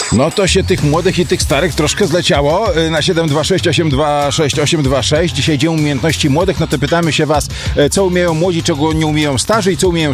No to się tych młodych i tych starych troszkę zleciało. Na 726826826. Dzisiaj Dzień Umiejętności Młodych. No to pytamy się was, co umieją młodzi, czego nie umieją starzy i co umieją